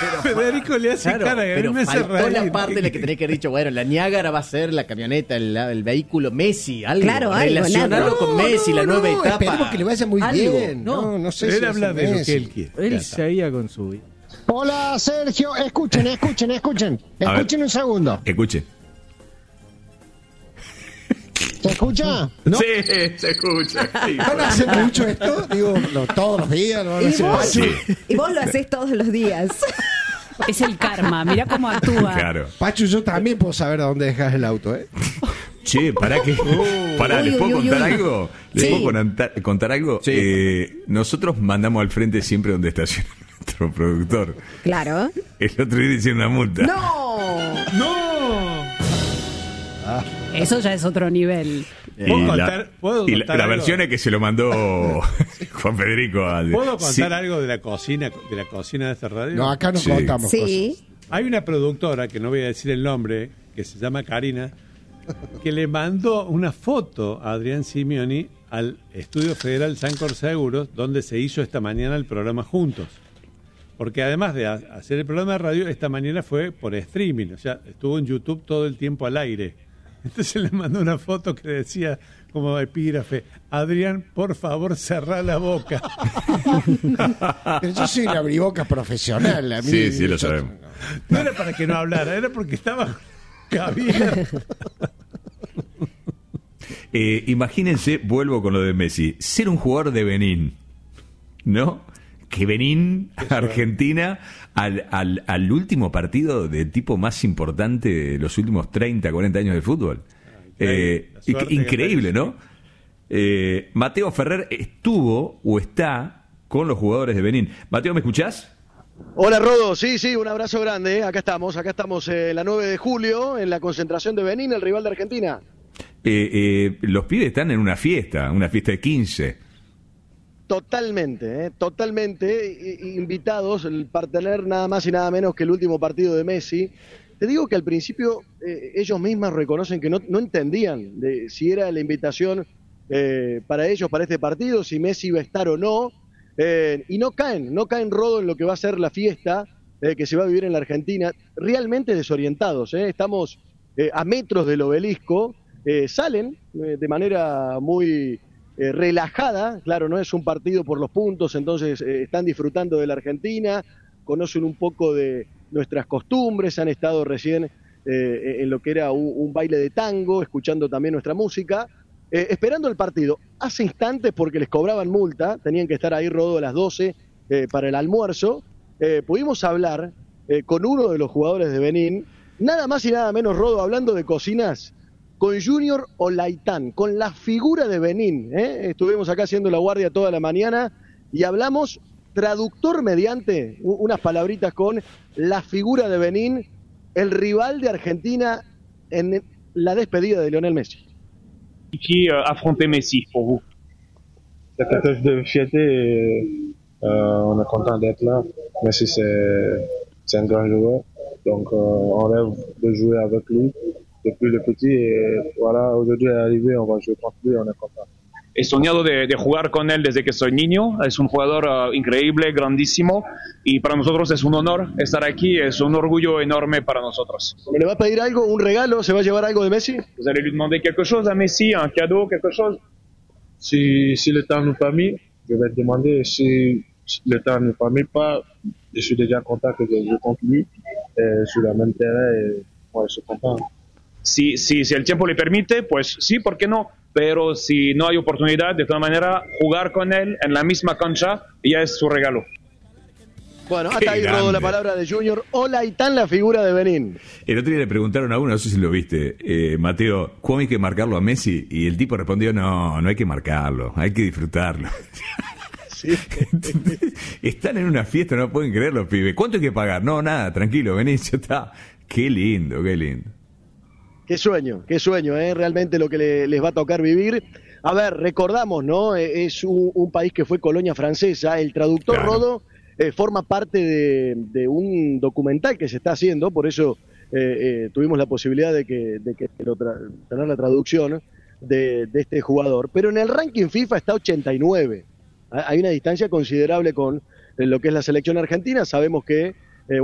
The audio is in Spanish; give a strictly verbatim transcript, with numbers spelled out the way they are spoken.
Federico le hace claro, cara que a mí pero me hace faltó reír. la parte en la que tenés que haber dicho, bueno, la Niágara va a ser la camioneta, el, el vehículo Messi, algo. Claro, algo, relacionarlo nada. con Messi, no, la nueva no, etapa. Esperemos que le vaya muy Algo, bien. no. No, no sé Él si habla es de lo Messi. que él quiere. Él Ya está. seguía con su... Hola, Sergio. Escuchen, escuchen, escuchen. Escuchen un segundo. Escuche. ¿Se escucha? ¿No? Sí, se escucha. Sí, ¿Van a hacer mucho esto? Digo, no, todos los días. ¿No van a ¿Y hacer vos? Sí. Y vos lo haces todos los días. Es el karma, mirá cómo actúa. Claro. Pachu, yo también puedo saber a dónde dejas el auto, ¿eh? Che, ¿para qué? Pará, Uy, ¿les puedo uy, uy, contar uy. algo? ¿Les Sí. puedo contar, contar algo? Sí. Eh, nosotros mandamos al frente siempre donde estaciona nuestro productor. Claro. El otro día hicieron una multa. ¡No! ¡No! Eso ya es otro nivel. Y ¿Puedo la, contar- puedo y la- contar la algo? versión es que se lo mandó Juan Federico. Al, ¿Puedo contar Sí. algo de la cocina de la cocina de esta radio? No, acá nos Sí. contamos Sí. Hay una productora, que no voy a decir el nombre, que se llama Karina, que le mandó una foto a Adrián Simeoni al Estudio Federal Sancor Seguros, donde se hizo esta mañana el programa Juntos. Porque además de ha- hacer el programa de radio, esta mañana fue por streaming, o sea, estuvo en YouTube todo el tiempo al aire. Entonces le mandó una foto que decía, como epígrafe, Adrián, por favor, cerrá la boca. cosas. Pero yo soy una abriboca profesional. A mí, Sí, sí, lo yo- sabemos. No era para que no hablara, era porque estaba cabida. Eh, imagínense, vuelvo con lo de Messi, ser un jugador de Benín, ¿no? Que Benín, Argentina, al, al, al último partido de tipo más importante de los últimos treinta, cuarenta años de fútbol. Eh, la suerte que increíble, tenés. ¿no? Eh, Mateo Ferrer estuvo o está con los jugadores de Benín. Mateo, ¿me escuchás? Hola Rodo, sí, sí, un abrazo grande, ¿eh? Acá estamos, acá estamos eh, la nueve de julio en la concentración de Benín, el rival de Argentina. Eh, eh, los pibes están en una fiesta, una fiesta de quince. Totalmente, ¿eh? totalmente i- i- invitados para tener nada más y nada menos que el último partido de Messi. Te digo que al principio eh, ellos mismos reconocen que no, no entendían de si era la invitación eh, para ellos, para este partido, si Messi iba a estar o no, eh, y no caen, no caen Rodo en lo que va a ser la fiesta eh, que se va a vivir en la Argentina, realmente desorientados, ¿eh? Estamos eh, a metros del obelisco, eh, salen eh, de manera muy eh, relajada, claro, no es un partido por los puntos, entonces eh, están disfrutando de la Argentina, conocen un poco de nuestras costumbres, han estado recién eh, en lo que era un, un baile de tango, escuchando también nuestra música, eh, esperando el partido. Hace instantes, porque les cobraban multa, tenían que estar ahí Rodo a las doce eh, para el almuerzo, eh, pudimos hablar eh, con uno de los jugadores de Benín, nada más y nada menos, Rodo, hablando de cocinas, con Junior Olaitán, con la figura de Benín. ¿eh? Estuvimos acá haciendo la guardia toda la mañana y hablamos, traductor mediante, u- unas palabritas con la figura de Benín, el rival de Argentina en la despedida de Lionel Messi. Qui euh, affronter Messi pour vous? C'est quelque chose de fierté et euh, on est content d'être là. Messi, c'est, c'est un grand joueur. Donc, euh, on rêve de jouer avec lui depuis le petit. Et voilà, aujourd'hui est arrivé, on va jouer contre lui, on est content. He soñado de, de jugar con él desde que soy niño. Es un jugador uh, increíble, grandísimo. Y para nosotros es un honor estar aquí. Es un orgullo enorme para nosotros. ¿Me le va a pedir algo, un regalo? ¿Se va a llevar algo de Messi? Vous allez lui demander quelque chose à Messi, un cadeau, quelque chose? Si, si le temps nous permet, je vais te demander. Si, si le temps ne permet pas, je suis déjà content que je joue contre lui et sur la même terrain. Et moi, je suis content. Si, si, si el tiempo le permite, pues sí, ¿por qué no? Pero si no hay oportunidad, de todas maneras, jugar con él en la misma cancha ya es su regalo. Bueno, Qué hasta ahí Rodo grande. la palabra de Junior Olaitán, la figura de Benín. El otro día le preguntaron a uno, no sé si lo viste, eh, Mateo, ¿cómo hay que marcarlo a Messi? Y el tipo respondió, no, no hay que marcarlo, hay que disfrutarlo. Sí. Están en una fiesta, no pueden creer los pibes. ¿Cuánto hay que pagar? No, nada, tranquilo, vení, ya está. Qué lindo, qué lindo. Qué sueño, qué sueño, ¿eh? Realmente lo que le- les va a tocar vivir. A ver, recordamos, ¿no? Eh, Es un, un país que fue colonia francesa. El traductor Claro. Rodo eh, forma parte de, de un documental que se está haciendo, por eso eh, eh, tuvimos la posibilidad de que, de que lo tra- tener la traducción de, de este jugador. Pero en el ranking FIFA está ochenta y nueve. Ha- Hay una distancia considerable con eh, lo que es la selección argentina. Sabemos que